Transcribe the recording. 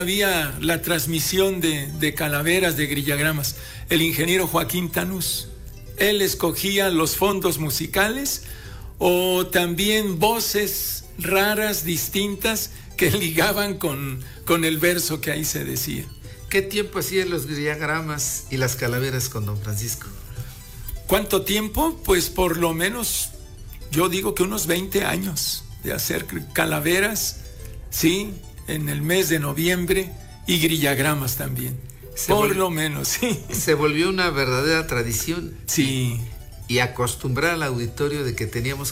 Había la transmisión de calaveras, de grillagramas, el ingeniero Joaquín Tanús. Él escogía los fondos musicales o también voces raras, distintas, que ligaban con el verso que ahí se decía. ¿Qué tiempo hacían los grillagramas y las calaveras con don Francisco? ¿Cuánto tiempo? Pues por lo menos, yo digo que unos 20 años de hacer calaveras, sí, en el mes de noviembre, y grillagramas también. Por lo menos, sí. Se volvió una verdadera tradición. Sí. Y acostumbrar al auditorio de que teníamos